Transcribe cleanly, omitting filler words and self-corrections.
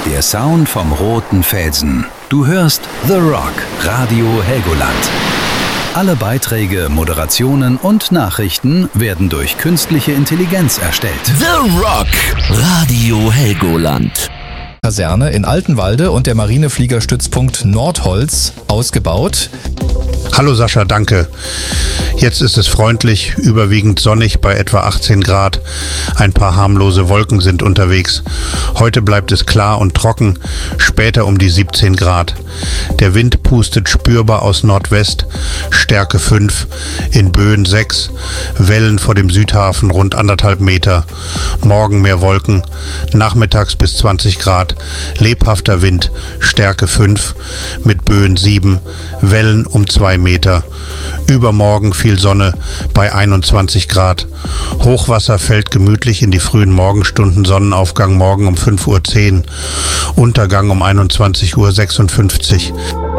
Der Sound vom roten Felsen. Du hörst The Rock, Radio Helgoland. Alle Beiträge, Moderationen und Nachrichten werden durch künstliche Intelligenz erstellt. The Rock, Radio Helgoland. Kaserne in Altenwalde und der Marinefliegerstützpunkt Nordholz ausgebaut. Hallo Sascha, danke. Jetzt ist es freundlich, überwiegend sonnig bei etwa 18 Grad. Ein paar harmlose Wolken sind unterwegs. Heute bleibt es klar und trocken, später um die 17 Grad. Der Wind pustet spürbar aus Nordwest, Stärke 5, in Böen 6, Wellen vor dem Südhafen rund 1,5 Meter. Morgen mehr Wolken, nachmittags bis 20 Grad, lebhafter Wind, Stärke 5, mit Böen 7, Wellen um 2 Meter. Übermorgen viel Sonne bei 21 Grad. Hochwasser fällt gemütlich in die frühen Morgenstunden, Sonnenaufgang morgen um 5:10 Uhr, Untergang um 21:56 Uhr.